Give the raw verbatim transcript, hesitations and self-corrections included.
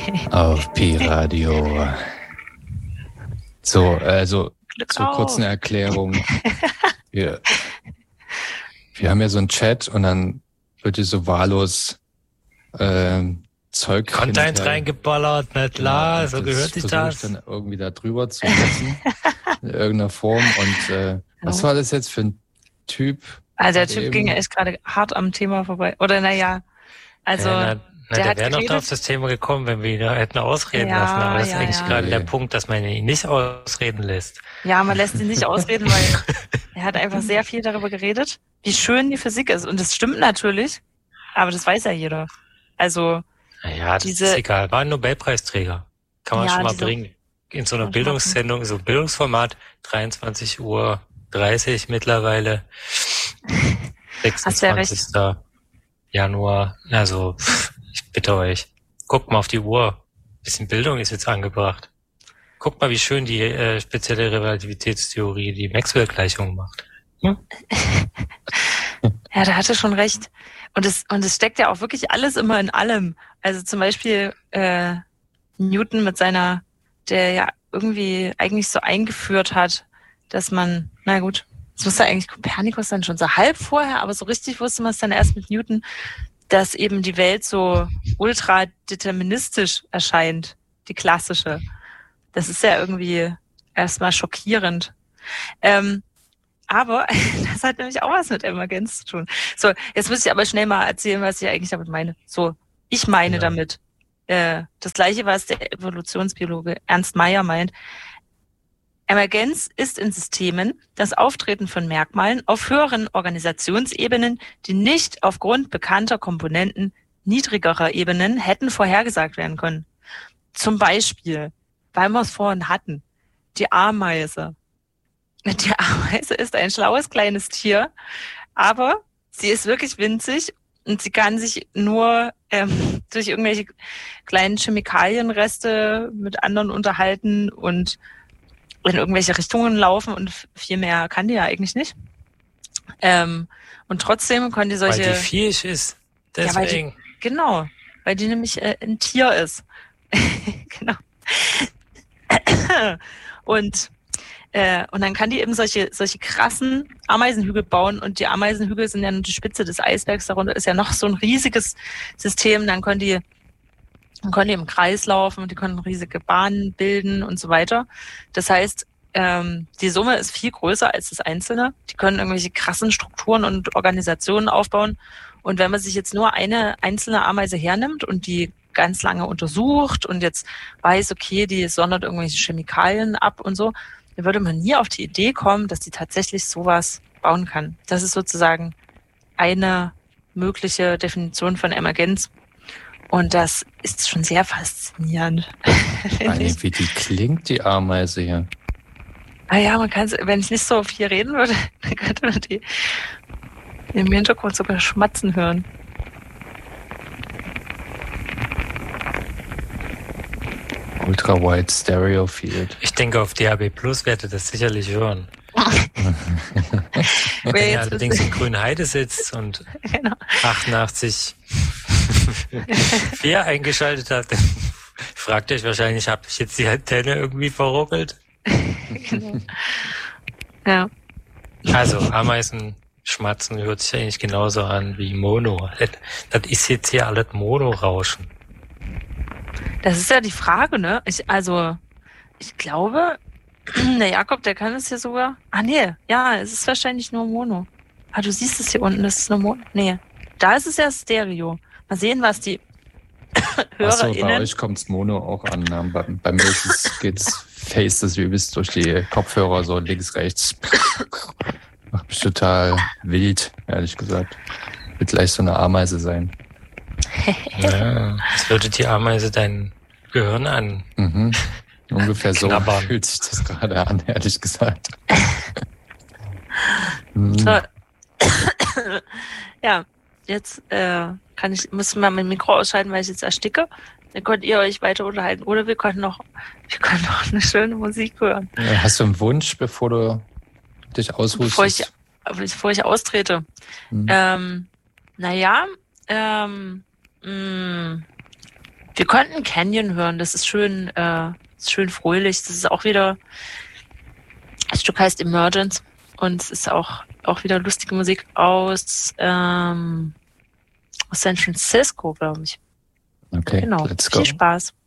Auf Pi-Radio. So, also Glück zur auf. kurzen Erklärung. Wir, wir haben ja so einen Chat und dann wird hier so wahllos äh, Zeug Content hinterher- reingeballert, na klar, Genau, so das gehört sich versuche das. ich dann irgendwie da drüber zu setzen. In irgendeiner Form. Und äh, was war das jetzt für ein Typ? Also der Typ Eben. ging echt gerade hart am Thema vorbei. Oder naja, also ja, na, na, der der hat wäre noch geredet- auf das Thema gekommen, wenn wir ihn hätten ausreden Ja, lassen. Aber das ja, ist eigentlich ja. gerade der Nee. Punkt, dass man ihn nicht ausreden lässt. ja, man lässt ihn nicht ausreden, weil er hat einfach sehr viel darüber geredet, wie schön die Physik ist. Und das stimmt natürlich, aber das weiß ja jeder. Also Naja, das Diese- ist egal. War ein Nobelpreisträger. Kann man Ja, schon mal diese- bringen. In so einer Kann man Bildungssendung, so ein Bildungsformat, dreiundzwanzig Uhr dreißig mittlerweile. Hast du ja recht. sechsundzwanzigster Januar. Also, pff, ich bitte euch. Guckt mal auf die Uhr. Bisschen Bildung ist jetzt angebracht. Guckt mal, wie schön die äh, spezielle Relativitätstheorie die Maxwell-Gleichung macht. Hm? Ja, da hatte schon recht. Und es, und es steckt ja auch wirklich alles immer in allem. Also zum Beispiel äh, Newton mit seiner, der ja irgendwie eigentlich so eingeführt hat, dass man, na gut, das wusste eigentlich Kopernikus dann schon so halb vorher, aber so richtig wusste man es dann erst mit Newton, dass eben die Welt so ultra deterministisch erscheint, die klassische. Das ist ja irgendwie erstmal schockierend. Ähm, aber das hat nämlich auch was mit Emergenz zu tun. So, jetzt muss ich aber schnell mal erzählen, was ich eigentlich damit meine. So, ich meine Ja. damit äh, das Gleiche, was der Evolutionsbiologe Ernst Mayr meint. Emergenz ist in Systemen das Auftreten von Merkmalen auf höheren Organisationsebenen, die nicht aufgrund bekannter Komponenten niedrigerer Ebenen hätten vorhergesagt werden können. Zum Beispiel, weil wir es vorhin hatten, die Ameise. Die Ameise ist ein schlaues kleines Tier, aber sie ist wirklich winzig und sie kann sich nur ähm, durch irgendwelche kleinen Chemikalienreste mit anderen unterhalten und in irgendwelche Richtungen laufen und viel mehr kann die ja eigentlich nicht. Ähm, und trotzdem können die solche... Weil die Viech ist. Ja, weil die- Deswegen. Genau, weil die nämlich äh, ein Tier ist. Genau. Und äh, und dann kann die eben solche solche krassen Ameisenhügel bauen und die Ameisenhügel sind ja nur die Spitze des Eisbergs, darunter ist ja noch so ein riesiges System, dann können die dann können die im Kreis laufen und die können riesige Bahnen bilden und so weiter. Das heißt, ähm, die Summe ist viel größer als das Einzelne. Die können irgendwelche krassen Strukturen und Organisationen aufbauen. Und wenn man sich jetzt nur eine einzelne Ameise hernimmt und die ganz lange untersucht und jetzt weiß, okay, die sondert irgendwelche Chemikalien ab und so, dann würde man nie auf die Idee kommen, dass die tatsächlich sowas bauen kann. Das ist sozusagen eine mögliche Definition von Emergenz. Und das ist schon sehr faszinierend. finde ich. Ey, wie die klingt, die Ameise hier. Ah ja, man kann, wenn ich nicht so viel reden würde, dann könnte man die im Hintergrund sogar schmatzen hören. Ultra-Wide Stereo Field. Ich denke, auf D A B Plus werdet ihr das sicherlich hören. Wer Wenn ihr jetzt- allerdings in Grünheide sitzt und Genau. achtundachtzig vier eingeschaltet habt, dann fragt euch wahrscheinlich, habe ich jetzt die Antenne irgendwie verruckelt? Genau. Ja. Also Ameisen schmatzen hört sich eigentlich genauso an wie Mono. Das, das ist jetzt hier alles Mono-Rauschen. Das ist ja die Frage, ne? Ich, also, ich glaube, der Jakob, der kann es hier sogar. Ah, nee, ja, es ist wahrscheinlich nur Mono. Ah, du siehst es hier unten, das ist nur Mono. Nee, da ist es ja Stereo. Mal sehen, was die Achso, bei HörerInnen. euch kommt's Mono auch an. Na, bei, bei mir ist es, geht's Face das übelst durch die Kopfhörer, so links, rechts. Macht mich total wild, ehrlich gesagt. Wird gleich so eine Ameise sein. Ja, als würde die Ameise dein Gehirn an. Mhm. Ungefähr so Knabbern. fühlt sich das gerade an, ehrlich gesagt. Hm. So. Ja, jetzt äh, kann ich, muss mal mein Mikro ausschalten, weil ich jetzt ersticke. Dann könnt ihr euch weiter unterhalten. Oder wir können noch, wir können noch eine schöne Musik hören. Ja, hast du einen Wunsch, bevor du dich aushustest? Bevor ich, bevor ich austrete. Hm. Ähm, naja, ähm, mh, Wir konnten Canyon hören, das ist schön, äh, ist schön fröhlich. Das ist auch wieder, das Stück heißt Emergence und es ist auch, auch wieder lustige Musik aus, ähm, aus San Francisco, glaube ich. Okay, Genau, let's go. viel Spaß.